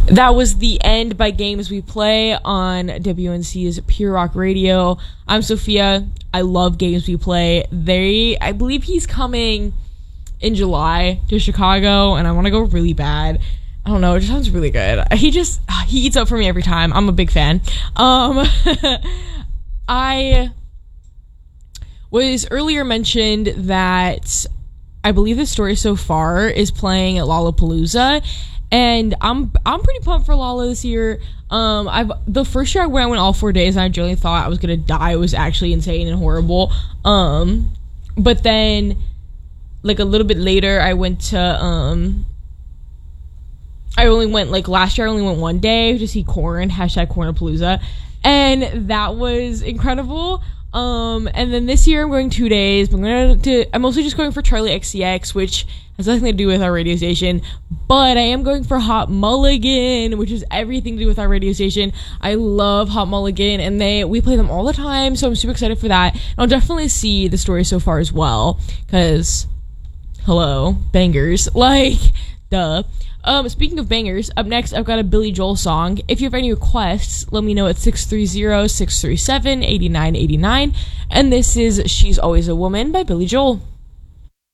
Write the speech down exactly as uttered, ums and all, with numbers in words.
That was The End by Games We Play on W N C's Pure Rock Radio. I'm Sophia. I love Games We Play. They, I believe he's coming in July to Chicago, and I want to go really bad. I don't know, it just sounds really good. He just, he eats up for me every time. I'm a big fan. Um, I was earlier mentioned that I believe the Story So Far is playing at Lollapalooza, and I'm I'm pretty pumped for Lolla this year. Um, I've the first year I went, I went all four days, and I genuinely thought I was gonna die. It was actually insane and horrible. Um, but then, like a little bit later, I went to um. I only went, like, last year I only went one day to see Korn, hashtag Kornapalooza, and that was incredible. Um, and then this year I'm going two days. I'm going to, I'm mostly just going for Charlie X C X, which has nothing to do with our radio station, but I am going for Hot Mulligan, which is everything to do with our radio station. I love Hot Mulligan, and they, we play them all the time, so I'm super excited for that. And I'll definitely see The Story So Far as well, because, hello, bangers, like, duh. Um, speaking of bangers, up next, I've got a Billy Joel song. If you have any requests, let me know at six three zero, six three seven, eight nine eight nine. And this is She's Always a Woman by Billy Joel.